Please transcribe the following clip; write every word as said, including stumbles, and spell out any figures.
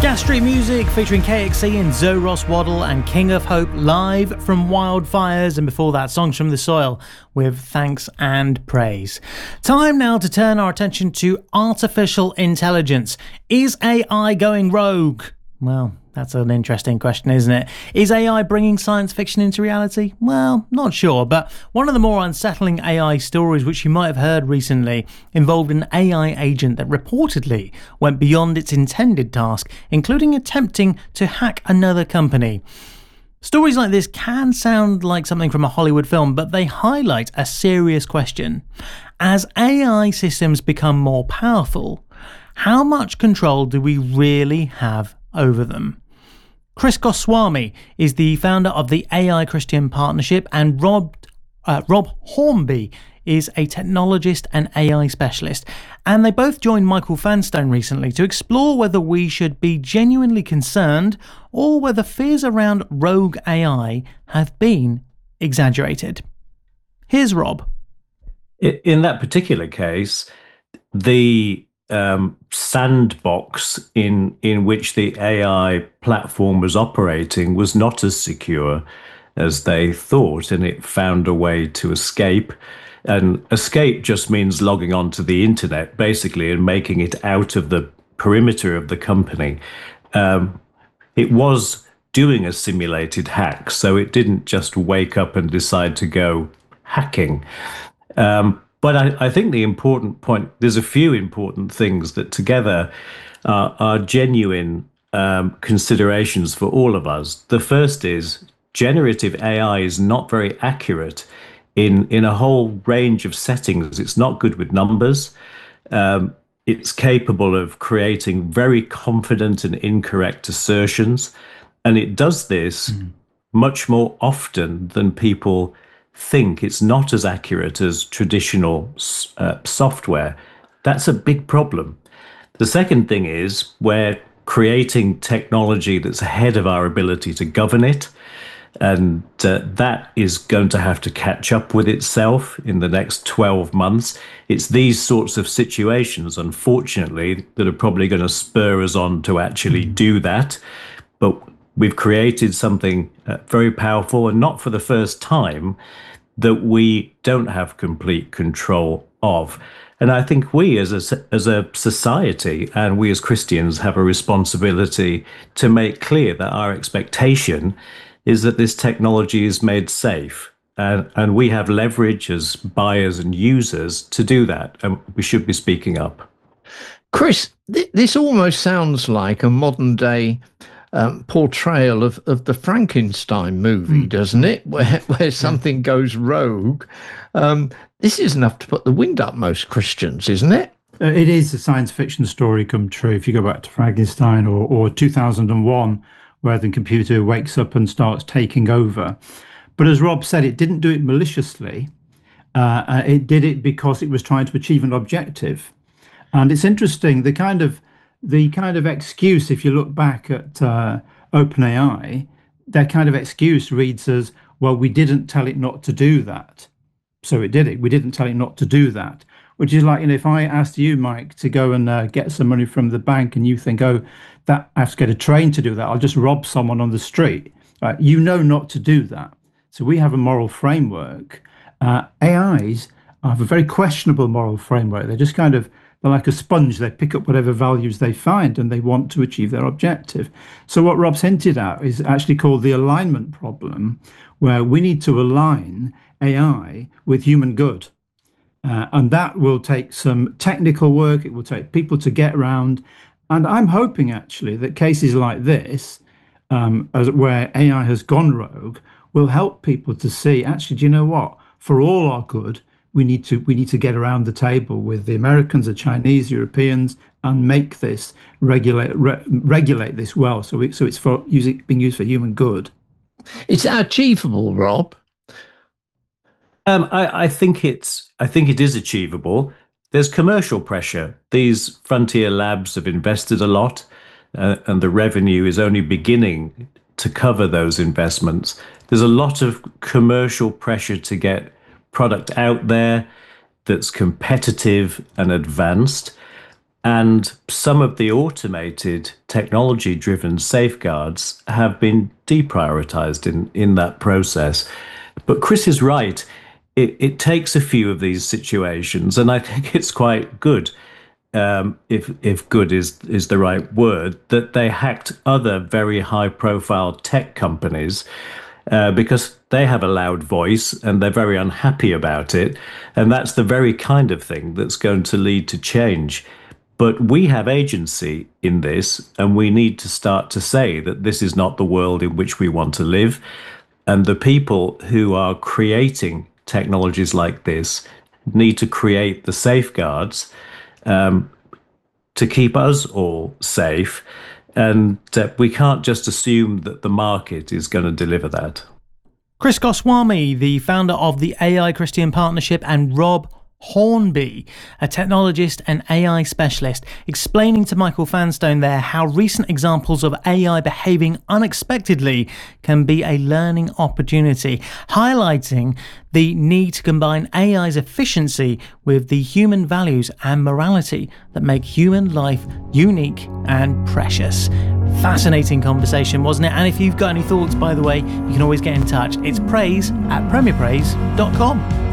Gas Street Music featuring K X C and Zoe Ross Waddle and King of Hope live from Wildfires, and before that, Songs from the Soil with Thanks and Praise. Time now to turn our attention to artificial intelligence. Is A I going rogue? Well, that's an interesting question, isn't it? Is A I bringing science fiction into reality? Well, not sure, but one of the more unsettling A I stories which you might have heard recently involved an A I agent that reportedly went beyond its intended task, including attempting to hack another company. Stories like this can sound like something from a Hollywood film, but they highlight a serious question. As A I systems become more powerful, how much control do we really have over them? Chris Goswami is the founder of the A I Christian Partnership, and Rob uh, Rob Hornby is a technologist and A I specialist. And they both joined Michael Fanstone recently to explore whether we should be genuinely concerned or whether fears around rogue A I have been exaggerated. Here's Rob. In that particular case, the Um, sandbox in in which the A I platform was operating was not as secure as they thought, and it found a way to escape. And escape just means logging onto the internet, basically, and making it out of the perimeter of the company. Um, it was doing a simulated hack, so it didn't just wake up and decide to go hacking. Um, But I, I think the important point, there's a few important things that together uh, are genuine um, considerations for all of us. The first is generative A I is not very accurate in, in a whole range of settings. It's not good with numbers. Um, it's capable of creating very confident and incorrect assertions. And it does this mm. much more often than people think. It's not as accurate as traditional uh, software. That's a big problem. The second thing is we're creating technology that's ahead of our ability to govern it, and uh, that is going to have to catch up with itself in the next twelve months. It's these sorts of situations, unfortunately, that are probably going to spur us on to actually do that. But we've created something uh, very powerful, and not for the first time, that we don't have complete control of. And I think we as a, as a society and we as Christians have a responsibility to make clear that our expectation is that this technology is made safe. And, and we have leverage as buyers and users to do that. And we should be speaking up. Chris, th- this almost sounds like a modern day Um, portrayal of, of the Frankenstein movie, mm. doesn't it? Where where something goes rogue. Um, this is enough to put the wind up most Christians, isn't it? Uh, it is a science fiction story come true. If you go back to Frankenstein or, or two thousand one, where the computer wakes up and starts taking over. But as Rob said, it didn't do it maliciously. Uh, uh, it did it because it was trying to achieve an objective. And it's interesting, the kind of The kind of excuse, if you look back at uh, OpenAI, their kind of excuse reads as, well, we didn't tell it not to do that. So it did it. We didn't tell it not to do that. Which is like, you know, if I asked you, Mike, to go and uh, get some money from the bank and you think, oh, that I have to get a train to do that, I'll just rob someone on the street. Right? You know not to do that. So we have a moral framework. Uh, A Is have a very questionable moral framework. They're just kind of They're like a sponge. They pick up whatever values they find and they want to achieve their objective. So what Rob's hinted at is actually called the alignment problem, where we need to align A I with human good. Uh, and that will take some technical work. It will take people to get around. And I'm hoping actually that cases like this, um, as, where A I has gone rogue, will help people to see, actually, do you know what? For all our good, We need to we need to get around the table with the Americans, the Chinese, Europeans, and make this regulate re, regulate this well. So we, so it's for using being used for human good. Is that achievable, Rob? Um, I, I think it's I think it is achievable. There's commercial pressure. These frontier labs have invested a lot, uh, and the revenue is only beginning to cover those investments. There's a lot of commercial pressure to get product out there that's competitive and advanced. And some of the automated technology-driven safeguards have been deprioritized in, in that process. But Chris is right. It, it takes a few of these situations, and I think it's quite good, um, if if good is, is the right word, that they hacked other very high-profile tech companies uh, because they have a loud voice and they're very unhappy about it. And that's the very kind of thing that's going to lead to change. But we have agency in this, and we need to start to say that this is not the world in which we want to live. And the people who are creating technologies like this need to create the safeguards um, to keep us all safe. And uh, we can't just assume that the market is going to deliver that. Chris Goswami, the founder of the A I Christian Partnership, and Rob Hornby, a technologist and A I specialist, explaining to Michael Fanstone there how recent examples of A I behaving unexpectedly can be a learning opportunity, highlighting the need to combine A I's efficiency with the human values and morality that make human life unique and precious. Fascinating conversation, wasn't it? And if you've got any thoughts, by the way, you can always get in touch. It's praise at premier praise dot com.